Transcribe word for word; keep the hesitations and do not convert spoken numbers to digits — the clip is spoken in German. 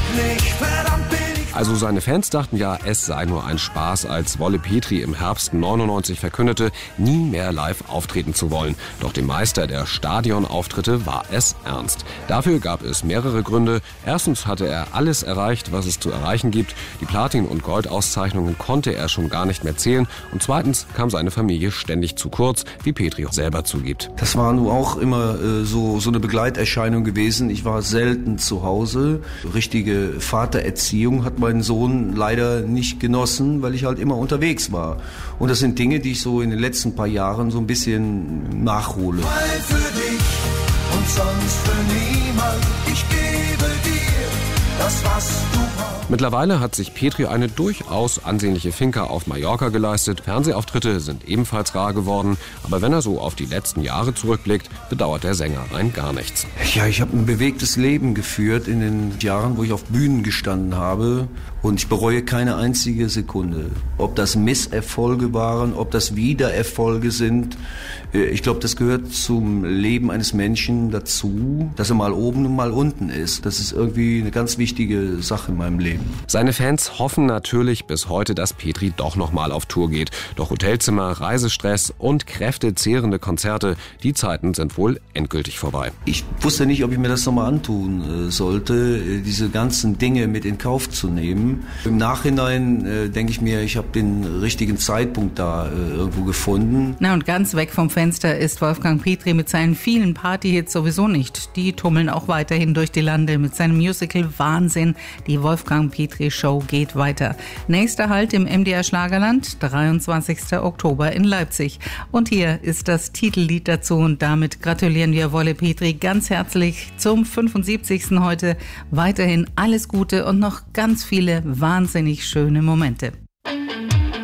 nicht, verdammt bin ich. Also seine Fans dachten ja, es sei nur ein Spaß, als Wolle Petri im Herbst neunundneunzig verkündete, nie mehr live auftreten zu wollen. Doch dem Meister der Stadionauftritte war es ernst. Dafür gab es mehrere Gründe. Erstens hatte er alles erreicht, was es zu erreichen gibt. Die Platin- und Goldauszeichnungen konnte er schon gar nicht mehr zählen. Und zweitens kam seine Familie ständig zu kurz, wie Petri selber zugibt. Das war nun auch immer äh, so, so eine Begleiterscheinung gewesen. Ich war selten zu Hause. Richtige Vatererziehung hat meinen Sohn leider nicht genossen, weil ich halt immer unterwegs war. Und das sind Dinge, die ich so in den letzten paar Jahren so ein bisschen nachhole. Weil für dich und sonst für niemand, ich gebe dir das, was du brauchst. Mittlerweile hat sich Petri eine durchaus ansehnliche Finca auf Mallorca geleistet. Fernsehauftritte sind ebenfalls rar geworden. Aber wenn er so auf die letzten Jahre zurückblickt, bedauert der Sänger rein gar nichts. Ja, ich habe ein bewegtes Leben geführt in den Jahren, wo ich auf Bühnen gestanden habe. Und ich bereue keine einzige Sekunde. Ob das Misserfolge waren, ob das Wiedererfolge sind. Ich glaube, das gehört zum Leben eines Menschen dazu, dass er mal oben und mal unten ist. Das ist irgendwie eine ganz wichtige Sache in meinem Leben. Seine Fans hoffen natürlich bis heute, dass Petri doch noch mal auf Tour geht. Doch Hotelzimmer, Reisestress und kräftezehrende Konzerte, die Zeiten sind wohl endgültig vorbei. Ich wusste nicht, ob ich mir das nochmal antun äh, sollte, äh, diese ganzen Dinge mit in Kauf zu nehmen. Im Nachhinein äh, denke ich mir, ich habe den richtigen Zeitpunkt da äh, irgendwo gefunden. Na und ganz weg vom Fenster ist Wolfgang Petri mit seinen vielen Partyhits sowieso nicht. Die tummeln auch weiterhin durch die Lande mit seinem Musical Wahnsinn. Die Wolfgang Petri Show geht weiter. Nächster Halt im M D R Schlagerland, dreiundzwanzigster Oktober in Leipzig. Und hier ist das Titellied dazu und damit gratulieren wir Wolle Petri ganz herzlich zum fünfundsiebzigsten heute. Weiterhin alles Gute und noch ganz viele wahnsinnig schöne Momente.